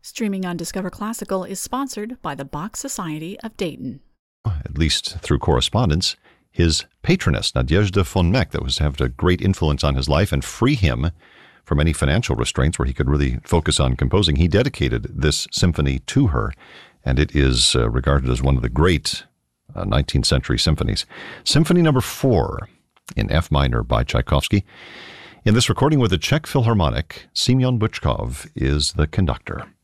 Streaming on Discover Classical is sponsored by the Bach Society of Dayton. At least through correspondence, his patroness, Nadezhda von Meck, that was to have a great influence on his life and free him from any financial restraints where he could really focus on composing. He dedicated this symphony to her, and it is regarded as one of the great 19th century symphonies. Symphony number 4 in F minor by Tchaikovsky. In this recording with the Czech Philharmonic, Semyon Bychkov is the conductor.